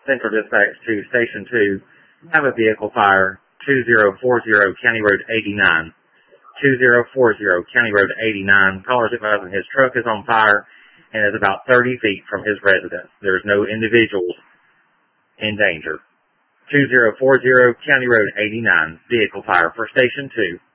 Central Dispatch to Station 2. Have a vehicle fire, 2040 County Road 89. 2040 County Road 89. Caller's advising his truck is on fire and is about 30 feet from his residence. There is no individuals in danger. 2040 County Road 89. Vehicle fire for Station 2.